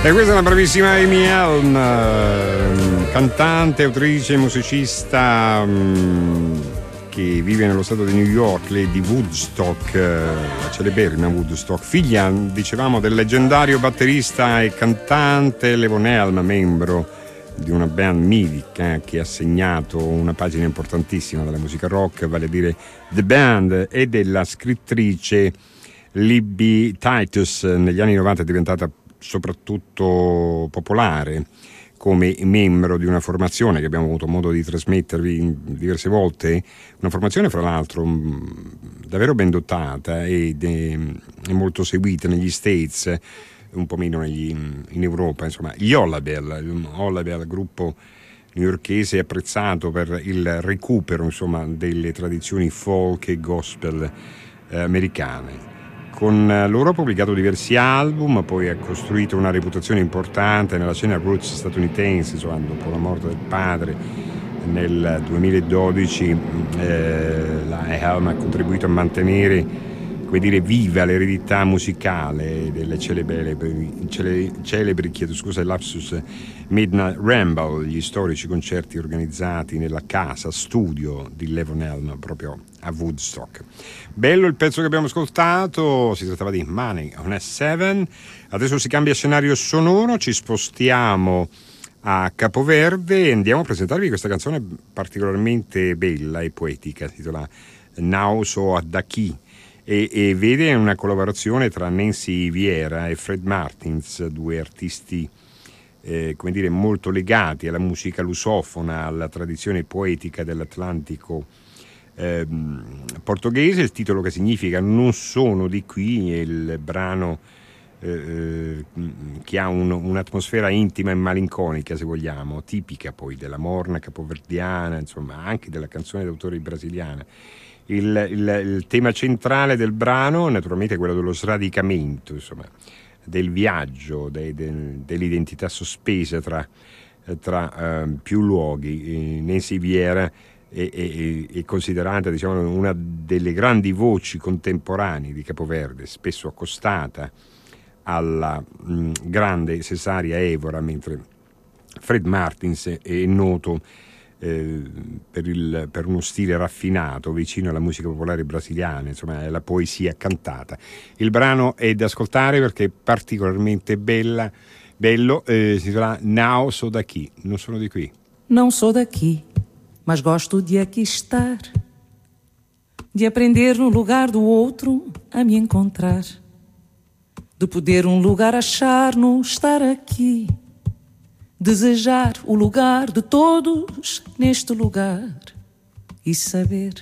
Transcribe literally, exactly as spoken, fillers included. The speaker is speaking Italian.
E questa è una bravissima Amy Helm, cantante, autrice, musicista che vive nello stato di New York, lei di Woodstock, la celeberrima Woodstock, figlia, dicevamo, del leggendario batterista e cantante Levon Helm, membro di una band mitica che ha segnato una pagina importantissima della musica rock, vale a dire The Band, e della scrittrice Libby Titus. Negli anni novanta è diventata soprattutto popolare come membro di una formazione che abbiamo avuto modo di trasmettervi diverse volte, una formazione fra l'altro davvero ben dotata ed è molto seguita negli States, un po' meno negli, in Europa, insomma, gli Hollabel, Hollabel, gruppo newyorkese apprezzato per il recupero, insomma, delle tradizioni folk e gospel eh, americane. Con loro ha pubblicato diversi album, poi ha costruito una reputazione importante nella scena roots statunitense, insomma, dopo la morte del padre nel duemiladodici eh, la Helm ha contribuito a mantenere, come dire, viva l'eredità musicale delle celebri, cele, celebri chiedo scusa, lapsus, Midnight Ramble, gli storici concerti organizzati nella casa studio di Levon Helm proprio a Woodstock. Bello il pezzo che abbiamo ascoltato, si trattava di Money on S sette. Adesso si cambia scenario sonoro, ci spostiamo a Capoverde e andiamo a presentarvi questa canzone particolarmente bella e poetica, si intitola Now So Daqui, e, e vede una collaborazione tra Nancy Viera e Fred Martins, due artisti eh, come dire molto legati alla musica lusofona, alla tradizione poetica dell'Atlantico Eh, portoghese. Il titolo, che significa non sono di qui, è il brano eh, che ha un, un'atmosfera intima e malinconica, se vogliamo, tipica poi della morna capoverdiana, insomma anche della canzone d'autore brasiliana. Il, il, il tema centrale del brano naturalmente è quello dello sradicamento, insomma, del viaggio, de, de, dell'identità sospesa tra, tra uh, più luoghi. Nancy Viera è, è, è considerata, diciamo, una delle grandi voci contemporanee di Capoverde, spesso accostata alla mh, grande Cesaria Évora, mentre Fred Martins è noto eh, per, il, per uno stile raffinato, vicino alla musica popolare brasiliana, insomma, è la poesia cantata. Il brano è da ascoltare perché è particolarmente bella, bello, eh, si chiama Now So Daqui, non sono di qui. Não sou daqui, mas gosto de aqui estar, de aprender no lugar do outro a me encontrar, de poder um lugar achar no estar aqui, desejar o lugar de todos neste lugar e saber